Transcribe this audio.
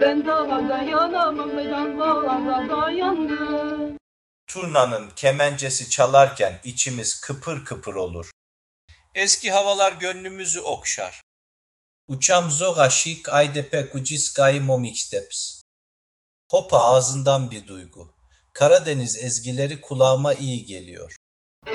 Ben davada yanamam, ben davada yandım. Turnanın kemencesi çalarken içimiz kıpır kıpır olur. Eski havalar gönlümüzü okşar. Uçam zoga şik aydepe kuciskay momiksteps. Hopa ağzından bir duygu. Karadeniz ezgileri kulağıma iyi geliyor.